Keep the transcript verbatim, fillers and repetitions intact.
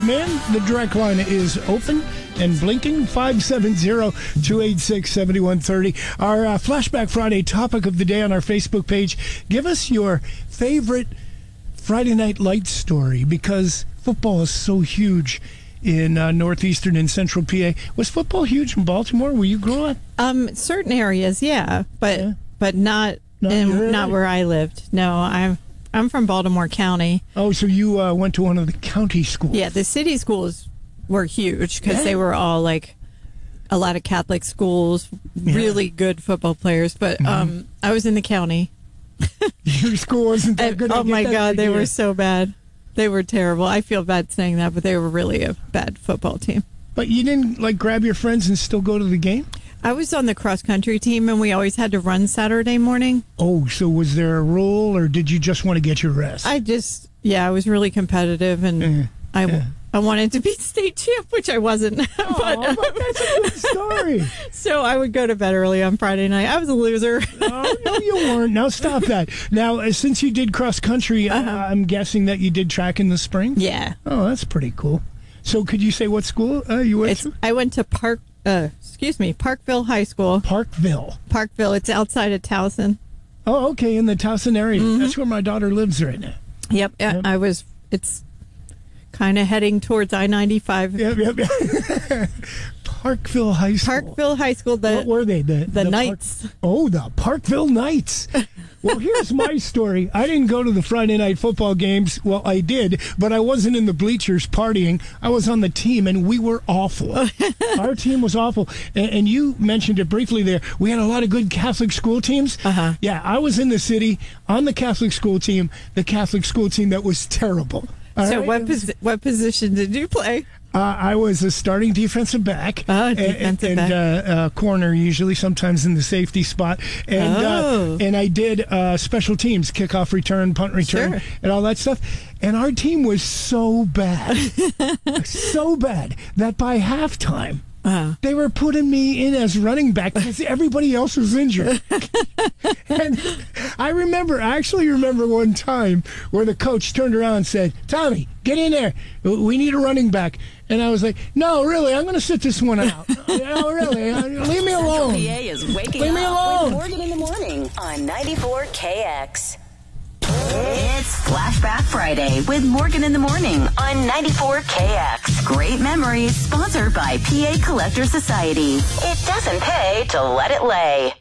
Man, the direct line is open and blinking, five seven zero, two eight six, seven one three zero. Our uh, Flashback Friday topic of the day on our Facebook page. Give us your favorite Friday Night Lights story, because football is so huge in uh, northeastern and central P A. Was football huge in Baltimore where you grew up? Um, certain areas, yeah, but Yeah. but not Not in, your not area? where I lived. No, I'm I'm from Baltimore County. Oh, so you uh, went to one of the county schools. Yeah, the city schools were huge because Yeah. they were all like a lot of Catholic schools, really good football players. But Mm-hmm. um, I was in the county. Your school wasn't that And- good. I oh get my that God, they idea. were so bad. They were terrible. I feel bad saying that, but they were really a bad football team. But you didn't like grab your friends and still go to the game? I was on the cross country team, and we always had to run Saturday morning. Oh, so was there a rule, or did you just want to get your rest? I just, yeah, I was really competitive, and Yeah, I, yeah. I wanted to be state champ, which I wasn't. Oh, but that's a good story. So I would go to bed early on Friday night. I was a loser. Oh, no, you weren't. Now stop that. Now, uh, since you did cross country, uh, I'm guessing that you did track in the spring? Yeah. Oh, that's pretty cool. So could you say what school uh, you went It's, to? I went to Park, uh, excuse me, Parkville High School. Parkville. Parkville, it's outside of Towson. Oh, okay, in the Towson area. Mm-hmm. That's where my daughter lives right now. Yep. Yep. I was, it's kind of heading towards I ninety-five. Yep, yep, yep. Parkville High School. Parkville High School, the, What were they? The, the Park- Knights. Oh, the Parkville Knights. Well, here's my story. I didn't go to the Friday night football games. Well, I did, but I wasn't in the bleachers partying. I was on the team, and we were awful. Our team was awful. And, and you mentioned it briefly there. We had a lot of good Catholic school teams. Uh-huh. Yeah, I was in the city on the Catholic school team, the Catholic school team that was terrible. All So right? what posi- what position did you play? Uh, I was a starting defensive back. Oh, and- defensive and, back. Uh, uh, corner, usually, sometimes in the safety spot. And Oh. uh, and I did uh, special teams, kickoff return, punt return, Sure. and all that stuff. And our team was so bad, so bad, that by halftime, Uh, they were putting me in as running back because everybody else was injured. And I remember, I actually remember one time where the coach turned around and said, "Tommy, get in there. We need a running back." And I was like, "No, really, I'm going to sit this one out. No, really, leave me alone." P A is waking Leave me up alone. with Morgan in the Morning on ninety-four K X. It's Flashback Friday with Morgan in the Morning on ninety-four K X. Great memories, sponsored by P A Collector Society. It doesn't pay to let it lay.